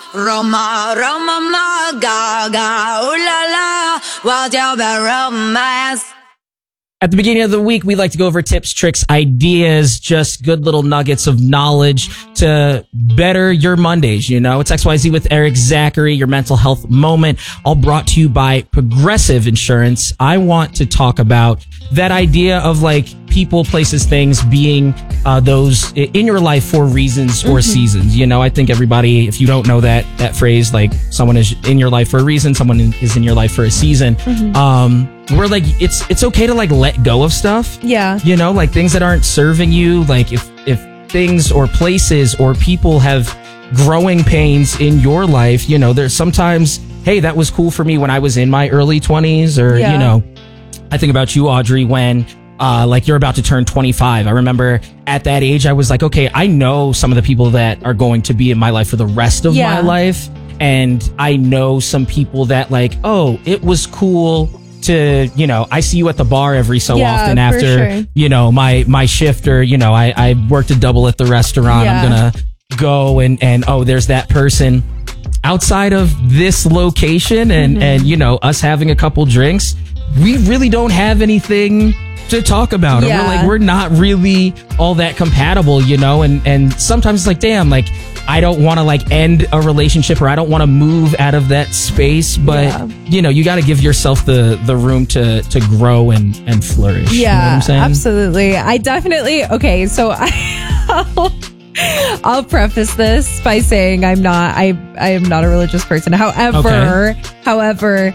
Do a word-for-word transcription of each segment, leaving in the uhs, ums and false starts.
Roma, Roma, ma, gaga, ooh la la, what's your romance? At the beginning of the week, we like to go over tips, tricks, ideas, just good little nuggets of knowledge to better your Mondays. You know, it's X Y Z with Eric Zachary, your mental health moment, all brought to you by Progressive Insurance. I want to talk about that idea of like people, places, things being uh, those in your life for reasons or mm-hmm. seasons. You know, I think everybody, if you don't know that that phrase, like someone is in your life for a reason, someone is in your life for a season. Mm-hmm. Um, we're like, it's it's okay to like let go of stuff. Yeah. You know, like things that aren't serving you. Like if if things or places or people have growing pains in your life, you know, there's sometimes, hey, that was cool for me when I was in my early twenties, or yeah. you know, I think about you, Audrey, when uh, like you're about to turn twenty-five. I remember at that age, I was like, okay, I know some of the people that are going to be in my life for the rest of yeah. my life. And I know some people that like, oh, it was cool to, you know, I see you at the bar every so yeah, often after, sure. you know, my, my shift, or, you know, I, I worked a double at the restaurant. Yeah. I'm going to go and, and, oh, there's that person outside of this location and, mm-hmm. and, you know, us having a couple drinks. We really don't have anything to talk about. Yeah. Or we're like, we're not really all that compatible, you know, and, and sometimes it's like, damn, like, I don't want to like end a relationship, or I don't want to move out of that space, but yeah. you know, you got to give yourself the, the room to, to grow and, and flourish. Yeah, you know what I'm saying? Absolutely. I definitely, okay. So I, I'll, I'll preface this by saying I'm not, I, I am not a religious person. However, okay. however,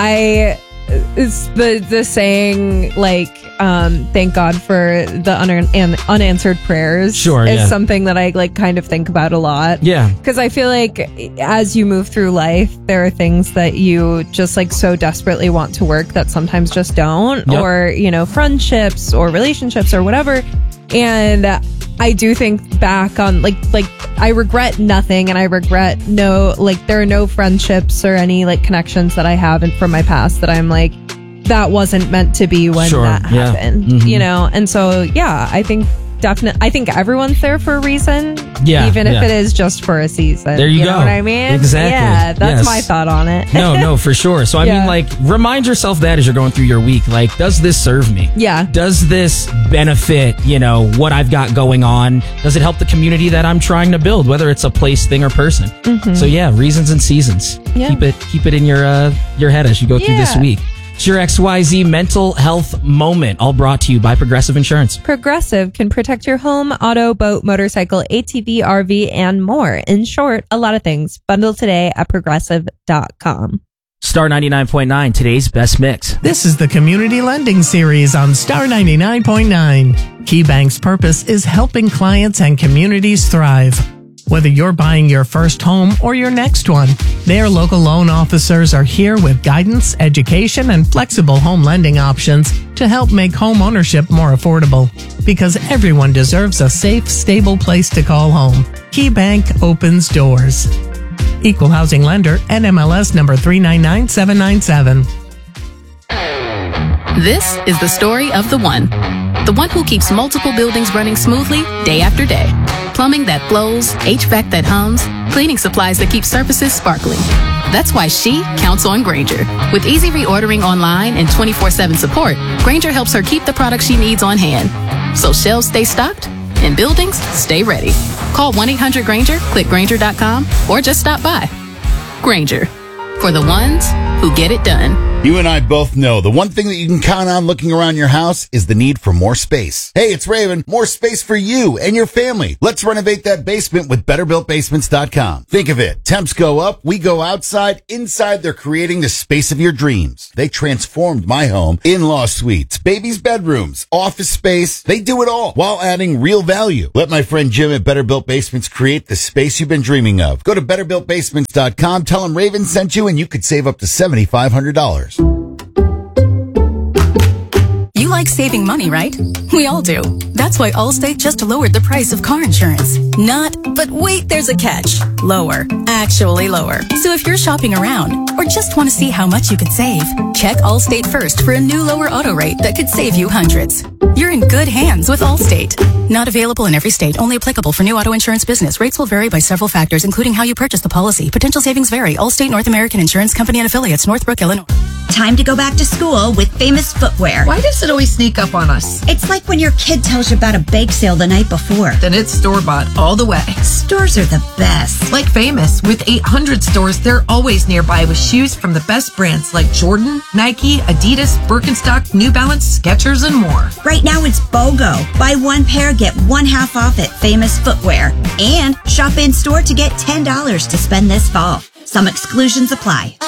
I, it's the, the saying like, um, thank God for the un- an unanswered prayers. Sure, is yeah. something that I like kind of think about a lot. Yeah. Because I feel like as you move through life, there are things that you just like so desperately want to work that sometimes just don't, yep. or, you know, friendships or relationships or whatever. And I do think back on like, like I regret nothing, and I regret no, like there are no friendships or any like connections that I have in, from my past that I'm like, that wasn't meant to be when sure, that yeah. happened, mm-hmm. you know? And so, yeah, I think definitely, I think everyone's there for a reason, yeah, even if yeah. it is just for a season. There you, you go. know what I mean? Exactly. Yeah, that's yes. my thought on it. no, no, for sure. So, I yeah. mean, like, remind yourself that as you're going through your week, like, does this serve me? Yeah. Does this benefit, you know, what I've got going on? Does it help the community that I'm trying to build, whether it's a place, thing, or person? Mm-hmm. So, yeah, reasons and seasons. Yeah. Keep it, keep it in your, uh, your head as you go yeah. through this week. It's your X Y Z mental health moment, all brought to you by Progressive Insurance. Progressive can protect your home, auto, boat, motorcycle, A T V, R V, and more. In short, a lot of things. Bundle today at progressive dot com. Star ninety-nine point nine, today's best mix. This is the Community Lending Series on Star ninety-nine point nine. KeyBank's purpose is helping clients and communities thrive. Whether you're buying your first home or your next one, their local loan officers are here with guidance, education, and flexible home lending options to help make home ownership more affordable. Because everyone deserves a safe, stable place to call home. KeyBank opens doors. Equal housing lender, N M L S number three nine nine seven nine seven. This is the story of the one. The one who keeps multiple buildings running smoothly day after day. Plumbing that flows, H V A C that hums, cleaning supplies that keep surfaces sparkling. That's why she counts on Grainger. With easy reordering online and twenty-four seven support, Grainger helps her keep the products she needs on hand. So shelves stay stocked and buildings stay ready. Call one eight hundred Grainger, click Grainger dot com, or just stop by. Grainger, for the ones who get it done. You and I both know the one thing that you can count on looking around your house is the need for more space. Hey, it's Raven. More space for you and your family. Let's renovate that basement with better built basements dot com. Think of it. Temps go up. We go outside. Inside, they're creating the space of your dreams. They transformed my home. In-law suites, babies' bedrooms, office space. They do it all while adding real value. Let my friend Jim at Better Built Basements create the space you've been dreaming of. Go to better built basements dot com. Tell them Raven sent you and you could save up to seven thousand five hundred dollars. like saving money, right? We all do. That's why Allstate just lowered the price of car insurance. Not, but wait, there's a catch. Lower. Actually lower. So if you're shopping around or just want to see how much you could save, check Allstate first for a new lower auto rate that could save you hundreds. You're in good hands with Allstate. Not available in every state. Only applicable for new auto insurance business. Rates will vary by several factors, including how you purchase the policy. Potential savings vary. Allstate North American Insurance Company and affiliates, Northbrook, Illinois. Time to go back to school with Famous Footwear. Why does it always sneak up on us? It's like when your kid tells you about a bake sale the night before. Then it's store-bought all the way. Stores are the best. Like Famous, with eight hundred stores, they're always nearby with shoes from the best brands like Jordan, Nike, Adidas, Birkenstock, New Balance, Skechers, and more. Right now it's BOGO. Buy one pair, get one half off at Famous Footwear. And shop in-store to get ten dollars to spend this fall. Some exclusions apply.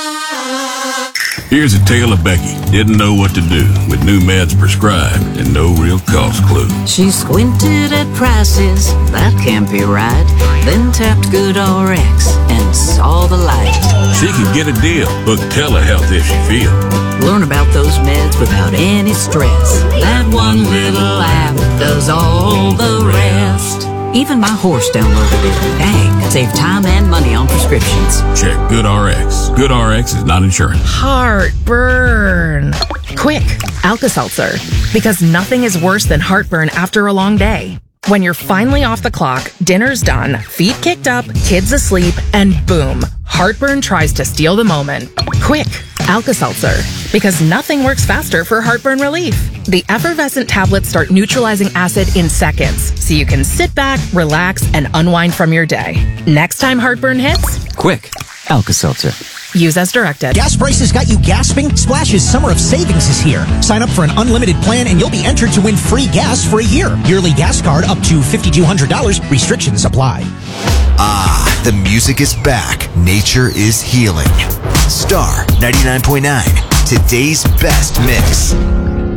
Here's a tale of Becky. Didn't know what to do with new meds prescribed and no real cost clue. She squinted at prices, that can't be right. Then tapped GoodRx and saw the light. She could get a deal. Book telehealth if she feel. Learn about those meds without any stress. That one little app does all the rest. Even my horse downloaded it. Dang, save time and money on prescriptions. Check GoodRx. GoodRx is not insurance. Heartburn. Quick, Alka-Seltzer. Because nothing is worse than heartburn after a long day. When you're finally off the clock, dinner's done, feet kicked up, kids asleep, and boom, heartburn tries to steal the moment. Quick, Alka-Seltzer. Because nothing works faster for heartburn relief. The effervescent tablets start neutralizing acid in seconds, so you can sit back, relax, and unwind from your day. Next time heartburn hits, quick, Alka-Seltzer. Use as directed. Gas prices got you gasping? Splash's Summer of Savings is here. Sign up for an unlimited plan and you'll be entered to win free gas for a year. Yearly gas card up to five thousand two hundred dollars. Restrictions apply. Ah, the music is back. Nature is healing. Star ninety-nine point nine. Today's best mix.